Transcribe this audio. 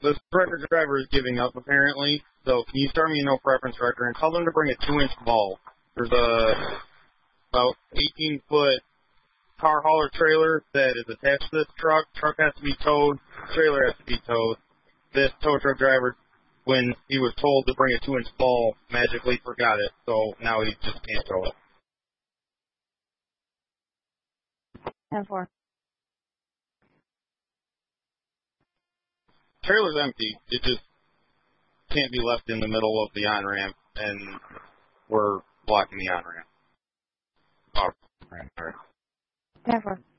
the record driver is giving up, apparently. So can you start me a no preference record and tell them to bring a 2-inch ball? There's a about 18-foot car hauler trailer that is attached to this truck. Truck has to be towed. Trailer has to be towed. This tow truck driver, when he was told to bring a 2-inch ball, magically forgot it. So now he just can't tow it. 10-4. Trailer's empty. It just can't be left in the middle of the on-ramp, and we're blocking the on-ramp. Oh, right. 10-4.